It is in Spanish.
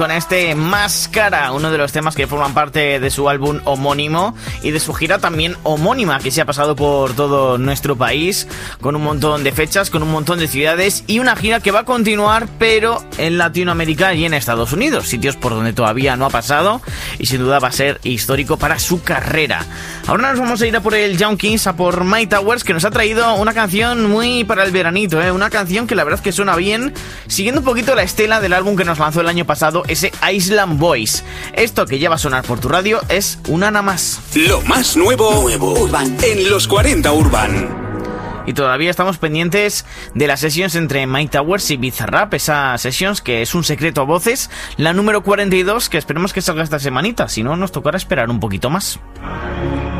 Con este Máscara, uno de los temas que forman parte de su álbum homónimo y de su gira también homónima, que se ha pasado por todo nuestro país, con un montón de fechas, con un montón de ciudades y una gira que va a continuar, pero en Latinoamérica y en Estados Unidos, sitios por donde todavía no ha pasado y sin duda va a ser histórico para su carrera. Ahora nos vamos a ir a por el Young Kings, a por My Towers, que nos ha traído una canción muy para el veranito, una canción que la verdad es que suena bien, siguiendo un poquito la estela del álbum que nos lanzó el año pasado, ese Island Boys. Esto que ya va a sonar por tu radio es una nada más. Lo más nuevo Urban en los 40 Urban. Y todavía estamos pendientes de las sessions entre My Towers y Bizarrap, esa sessions que es un secreto a voces, la número 42, que esperemos que salga esta semanita, si no nos tocará esperar un poquito más.